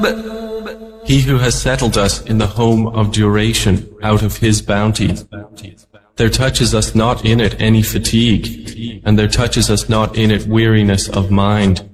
He who has settled us in the home of duration out of His bounty. There touches us not in it any fatigue, and there touches us not in it weariness of mind.